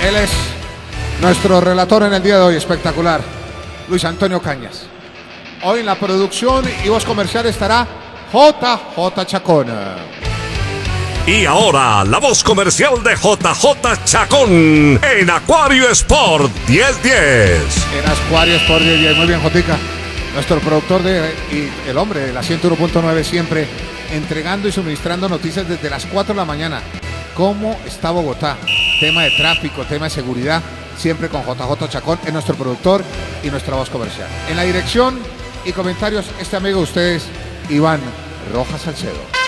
Él es nuestro relator en el día de hoy, espectacular, Luis Antonio Cañas. Hoy en la producción y voz comercial estará JJ Chacón. Y ahora, la voz comercial de JJ Chacón en Acuario Sport 1010. En Acuario Sport 1010, muy bien, Jotica. Nuestro productor y el hombre de la 101.9 siempre entregando y suministrando noticias desde las 4 de la mañana. ¿Cómo está Bogotá? Tema de tráfico, tema de seguridad, siempre con JJ Chacón, es nuestro productor y nuestra voz comercial. En la dirección y comentarios, este amigo de ustedes, Iván Rojas Salcedo.